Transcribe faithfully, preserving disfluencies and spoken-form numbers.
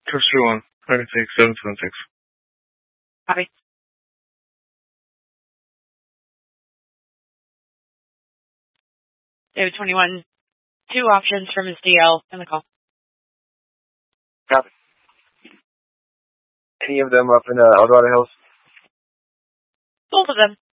Two three one. I can take seven seven six. Copy. David twenty-one. Two options from his D L in the call. Copy. Any of them up in uh, Eldorado Hills? Both of them.